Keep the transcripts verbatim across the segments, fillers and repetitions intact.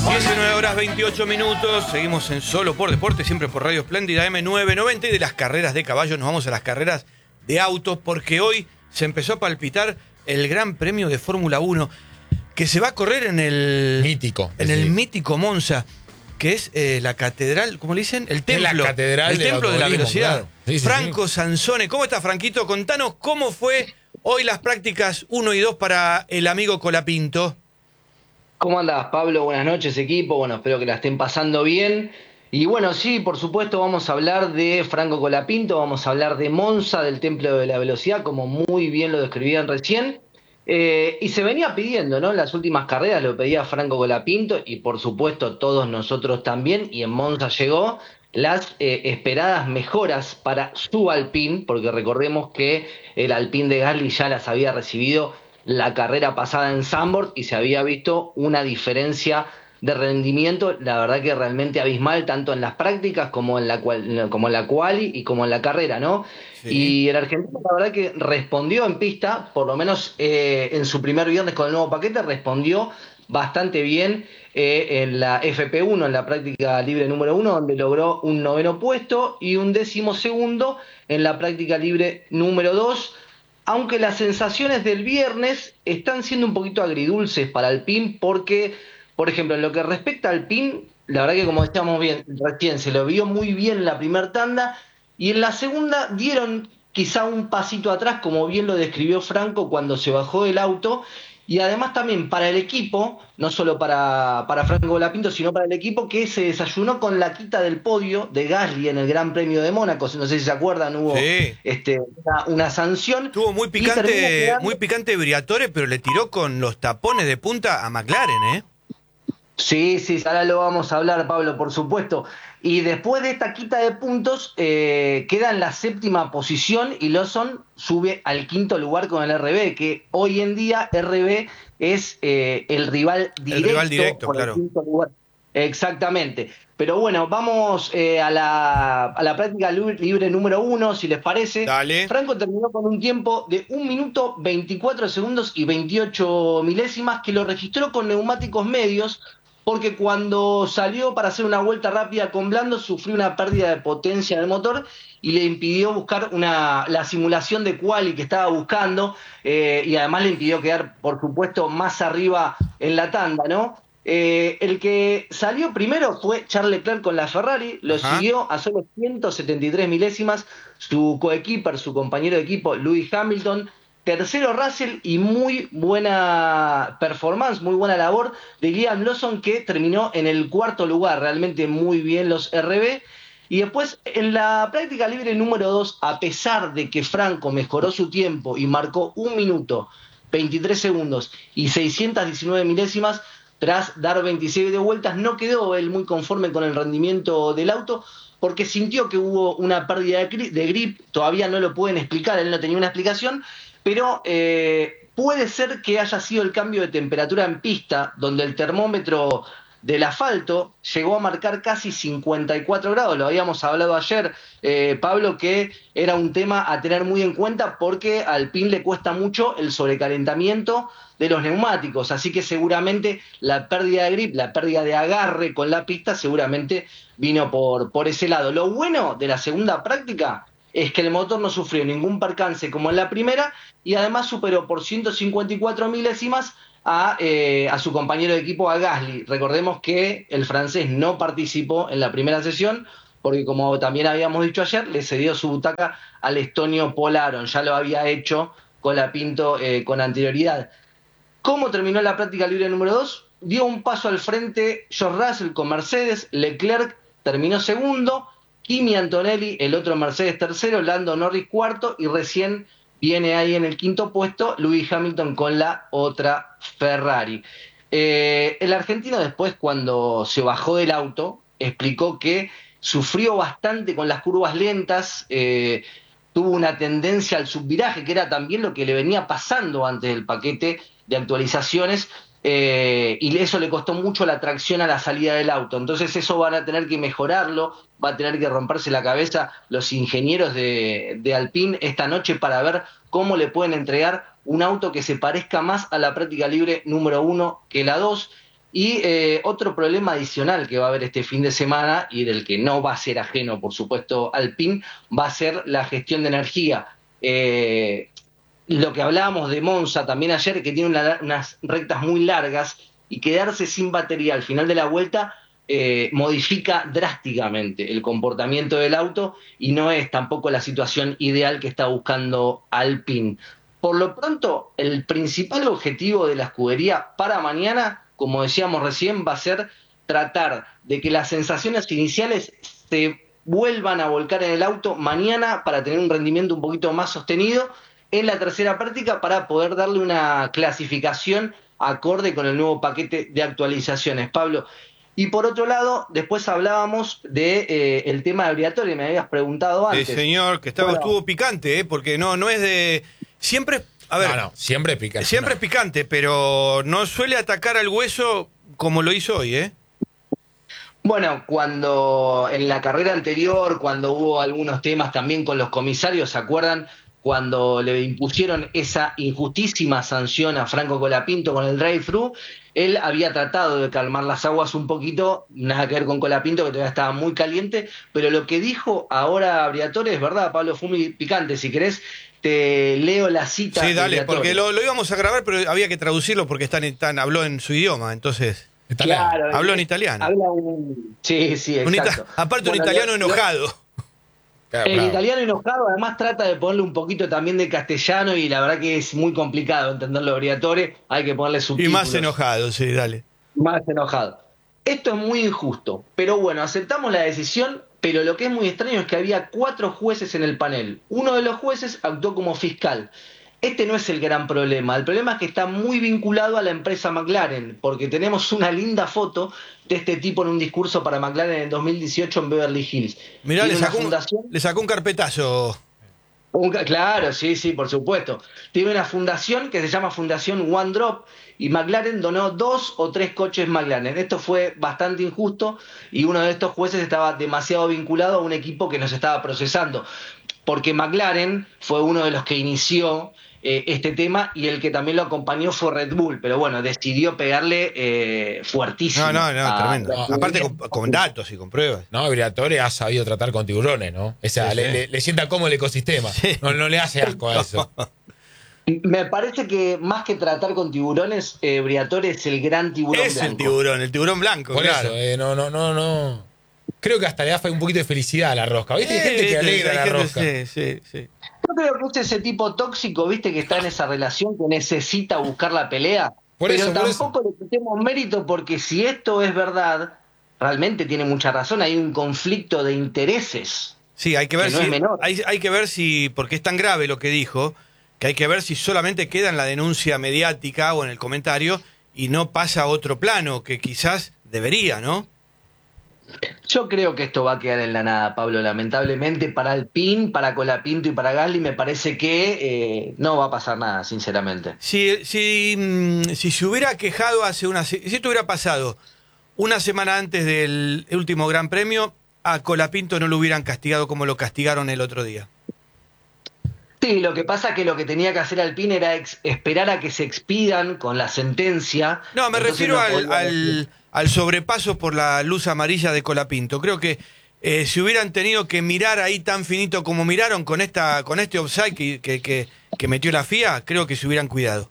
diecinueve horas veintiocho minutos, seguimos en Solo por Deporte, siempre por Radio Espléndida eme novecientos noventa, y de las carreras de caballos nos vamos a las carreras de autos, porque hoy se empezó a palpitar el Gran Premio de Fórmula uno, que se va a correr en el mítico, en el mítico Monza, que es eh, la catedral, ¿cómo le dicen? El templo, la catedral el templo de la velocidad. Claro. Sí, sí, Franco sí. Sansone, ¿cómo estás, Franquito? Contanos cómo fue hoy las prácticas uno y dos para el amigo Colapinto. ¿Cómo andás, Pablo? Buenas noches, equipo. Bueno, espero que la estén pasando bien. Y bueno, sí, por supuesto, vamos a hablar de Franco Colapinto, vamos a hablar de Monza, del Templo de la Velocidad, como muy bien lo describían recién. Eh, y se venía pidiendo, ¿no? En las últimas carreras lo pedía Franco Colapinto, y por supuesto todos nosotros también, y en Monza llegó las eh, esperadas mejoras para su Alpine, porque recordemos que el Alpine de Gasly ya las había recibido la carrera pasada en Zandvoort y se había visto una diferencia de rendimiento, la verdad que realmente abismal, tanto en las prácticas como en la cual, como en la quali y como en la carrera, ¿no? Sí. Y el argentino, la verdad que respondió en pista, por lo menos eh, en su primer viernes con el nuevo paquete, respondió bastante bien eh, en la F P uno, en la práctica libre número uno, donde logró un noveno puesto y un décimo segundo en la práctica libre número dos. Aunque las sensaciones del viernes están siendo un poquito agridulces para Alpine, porque, por ejemplo, en lo que respecta a Alpine, la verdad que como decíamos bien recién, se lo vio muy bien en la primera tanda, y en la segunda dieron quizá un pasito atrás, como bien lo describió Franco cuando se bajó del auto, y además también para el equipo, no solo para, para Franco Colapinto, sino para el equipo, que se desayunó con la quita del podio de Gasly en el Gran Premio de Mónaco. No sé si se acuerdan, hubo sí. este, una, una sanción. Estuvo muy picante, quedando... muy picante Briatore, pero le tiró con los tapones de punta a McLaren, ¿eh? Sí, sí, ahora lo vamos a hablar, Pablo, por supuesto. Y después de esta quita de puntos, eh, queda en la séptima posición y Lawson sube al quinto lugar con el R B, que hoy en día R B es eh, el rival directo. El rival directo, por claro. El quinto lugar. Exactamente. Pero bueno, vamos eh, a, la, a la práctica libre número uno, si les parece. Dale. Franco terminó con un tiempo de un minuto veinticuatro segundos y veintiocho milésimas, que lo registró con neumáticos medios, porque cuando salió para hacer una vuelta rápida con blando sufrió una pérdida de potencia del motor y le impidió buscar una, la simulación de quali que estaba buscando, eh, y además le impidió quedar, por supuesto, más arriba en la tanda, ¿no? Eh, el que salió primero fue Charles Leclerc con la Ferrari, lo Ajá. siguió a solo ciento setenta y tres milésimas su coequiper, su compañero de equipo, Lewis Hamilton. Tercero Russell, y muy buena performance, muy buena labor de Liam Lawson, que terminó en el cuarto lugar, realmente muy bien los R B. Y después en la práctica libre número dos, a pesar de que Franco mejoró su tiempo y marcó un minuto, veintitrés segundos y seiscientas diecinueve milésimas, tras dar veintiséis de vueltas, no quedó él muy conforme con el rendimiento del auto, porque sintió que hubo una pérdida de grip, todavía no lo pueden explicar, él no tenía una explicación, pero eh, puede ser que haya sido el cambio de temperatura en pista, donde el termómetro del asfalto llegó a marcar casi cincuenta y cuatro grados. Lo habíamos hablado ayer, eh, Pablo, que era un tema a tener muy en cuenta porque al Alpine le cuesta mucho el sobrecalentamiento de los neumáticos, así que seguramente la pérdida de grip, la pérdida de agarre con la pista seguramente vino por, por ese lado. Lo bueno de la segunda práctica es que el motor no sufrió ningún percance como en la primera, y además superó por ciento cincuenta y cuatro milésimas a, eh, a su compañero de equipo, a Gasly. Recordemos que el francés no participó en la primera sesión porque, como también habíamos dicho ayer, le cedió su butaca al estonio Paul Aron, ya lo había hecho Colapinto eh, con anterioridad. ¿Cómo terminó la práctica libre número dos? Dio un paso al frente George Russell con Mercedes, Leclerc terminó segundo, Kimi Antonelli, el otro Mercedes tercero, Lando Norris cuarto, y recién viene ahí en el quinto puesto Lewis Hamilton con la otra Ferrari. Eh, el argentino después, cuando se bajó del auto, explicó que sufrió bastante con las curvas lentas, eh, tuvo una tendencia al subviraje, que era también lo que le venía pasando antes del paquete de actualizaciones, eh, y eso le costó mucho la tracción a la salida del auto. Entonces eso van a tener que mejorarlo, va a tener que romperse la cabeza los ingenieros de, de Alpine esta noche para ver cómo le pueden entregar un auto que se parezca más a la práctica libre número uno que la dos. Y eh, otro problema adicional que va a haber este fin de semana, y del que no va a ser ajeno, por supuesto, Alpine, va a ser la gestión de energía. Eh, lo que hablábamos de Monza también ayer, que tiene una, unas rectas muy largas, y quedarse sin batería al final de la vuelta eh, modifica drásticamente el comportamiento del auto, y no es tampoco la situación ideal que está buscando Alpine. Por lo pronto, el principal objetivo de la escudería para mañana, como decíamos recién, va a ser tratar de que las sensaciones iniciales se vuelvan a volcar en el auto mañana para tener un rendimiento un poquito más sostenido en la tercera práctica, para poder darle una clasificación acorde con el nuevo paquete de actualizaciones, Pablo. Y por otro lado, después hablábamos de eh, el tema de Briatore, me habías preguntado antes. Sí, señor, que estaba, bueno, estuvo picante, ¿eh? Porque no, no es de... Siempre, a ver... No, no, siempre es picante. Siempre no. es picante, pero no suele atacar al hueso como lo hizo hoy, ¿eh? Bueno, cuando en la carrera anterior, cuando hubo algunos temas también con los comisarios, ¿se acuerdan? Cuando le impusieron esa injustísima sanción a Franco Colapinto con el drive-thru, él había tratado de calmar las aguas un poquito, nada que ver con Colapinto, que todavía estaba muy caliente, pero lo que dijo ahora Briatore es verdad, Pablo, fue muy picante. Si querés, te leo la cita. Sí, de dale, Briatore. porque lo, lo íbamos a grabar, pero había que traducirlo porque está en, tan, habló en su idioma, entonces... Italiano. Claro, Habló en eh, italiano. Habla un... Sí, sí, Un ita- exacto. aparte Bueno, un italiano lo- lo- enojado. Claro, El bravo. italiano enojado además trata de ponerle un poquito también de castellano, y la verdad que es muy complicado entenderlo, Briatore, hay que ponerle Y subtítulos. más enojado, sí, dale. Más enojado. Esto es muy injusto, pero bueno, aceptamos la decisión, pero lo que es muy extraño es que había cuatro jueces en el panel. Uno de los jueces actuó como fiscal. Este no es el gran problema, el problema es que está muy vinculado a la empresa McLaren, porque tenemos una linda foto de este tipo en un discurso para McLaren en dos mil dieciocho en Beverly Hills. Mirá, le Tiene una sacó, un, fundación... le sacó un carpetazo. Un ca- claro, sí, sí, por supuesto. Tiene una fundación que se llama Fundación One Drop, y McLaren donó dos o tres coches McLaren. Esto fue bastante injusto, y uno de estos jueces estaba demasiado vinculado a un equipo que nos estaba procesando, porque McLaren fue uno de los que inició eh, este tema, y el que también lo acompañó fue Red Bull, pero bueno, decidió pegarle eh, fuertísimo. No, no, no, a- tremendo. a- Aparte con, con datos y con pruebas. No, Briatore ha sabido tratar con tiburones, ¿no? O sea, Sí, le, sí. le- le sienta cómodo el ecosistema. Sí. No, no le hace asco a eso. Me parece que más que tratar con tiburones, eh, Briatore es el gran tiburón Es blanco. el tiburón, el tiburón blanco, Por claro. eso, eh, no, no, no, no. Creo que hasta le da un poquito de felicidad a la rosca. ¿Viste? Hay Eh, gente que viste, alegra hay la gente- rosca. Sí, sí, sí. Yo creo que es ese tipo tóxico, viste, que está en esa relación, que necesita buscar la pelea. Por pero eso, por tampoco le quitemos mérito, porque si esto es verdad, realmente tiene mucha razón, hay un conflicto de intereses. Sí, hay que ver Que no si es menor. hay, hay que ver si, porque es tan grave lo que dijo, que hay que ver si solamente queda en la denuncia mediática o en el comentario y no pasa a otro plano, que quizás debería, ¿no? Yo creo que esto va a quedar en la nada, Pablo, lamentablemente para Alpine, para Colapinto y para Gasly me parece que eh, no va a pasar nada, sinceramente. Si, si, mm, si se hubiera quejado hace una... se- Si esto hubiera pasado una semana antes del último Gran Premio, a Colapinto no lo hubieran castigado como lo castigaron el otro día. Sí, lo que pasa es que lo que tenía que hacer Alpine era ex- esperar a que se expidan con la sentencia. No, me Entonces refiero no al, podía al, decir. al sobrepaso por la luz amarilla de Colapinto. Creo que eh, si hubieran tenido que mirar ahí tan finito como miraron con esta con este offside que, que, que, que metió la F I A, creo que se hubieran cuidado.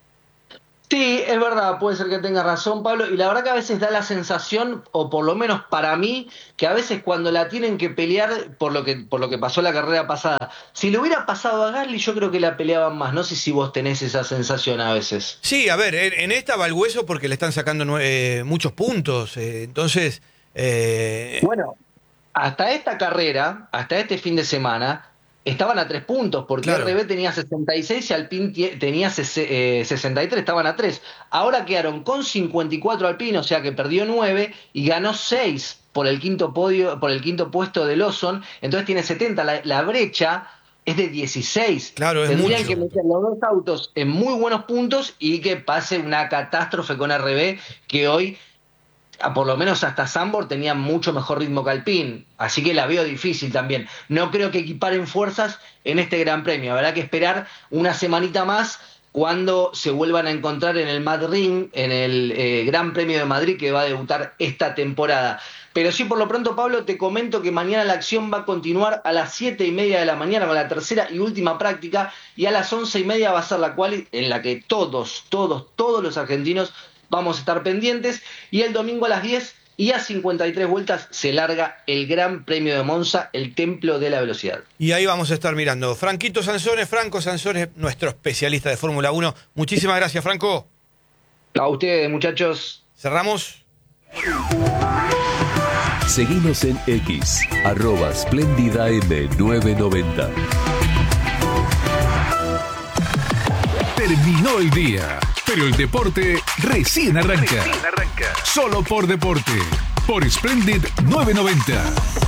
Sí, es verdad, puede ser que tenga razón, Pablo, y la verdad que a veces da la sensación, o por lo menos para mí, que a veces cuando la tienen que pelear por lo que por lo que pasó la carrera pasada, si le hubiera pasado a Gasly, yo creo que la peleaban más. No sé si vos tenés esa sensación a veces. Sí, a ver, en, en esta va el hueso porque le están sacando nue- eh, muchos puntos. eh, entonces, eh, Bueno, hasta esta carrera, hasta este fin de semana, estaban a tres puntos, porque Claro. R B tenía sesenta y seis y Alpine tie- tenía ses- eh, sesenta y tres, estaban a tres. Ahora quedaron con cincuenta y cuatro Alpine, o sea que perdió nueve y ganó seis por el quinto podio, por el quinto puesto de Lawson, entonces tiene setenta. La, la brecha es de dieciséis. Claro, es Tendrían mucho. que meter los dos autos en muy buenos puntos y que pase una catástrofe con R B, que hoy, a por lo menos hasta Zandvoort, tenía mucho mejor ritmo que Alpine, así que la veo difícil también. No creo que equiparen fuerzas en este Gran Premio, habrá que esperar una semanita más cuando se vuelvan a encontrar en el Mad Ring, en el eh, Gran Premio de Madrid que va a debutar esta temporada. Pero sí, por lo pronto, Pablo, te comento que mañana la acción va a continuar a las siete y media de la mañana con la tercera y última práctica, y a las once y media va a ser la quali en la que todos, todos, todos los argentinos vamos a estar pendientes, y el domingo a las diez y a cincuenta y tres vueltas se larga el Gran Premio de Monza, el templo de la velocidad. Y ahí vamos a estar mirando. Franquito Sansone, Franco Sansone, nuestro especialista de Fórmula uno. Muchísimas gracias, Franco. A ustedes, muchachos. Cerramos. Seguinos en X, arroba Splendida M novecientos noventa. Terminó el día, pero el deporte recién arranca. Recién arranca. Solo por deporte, por Splendid novecientos noventa.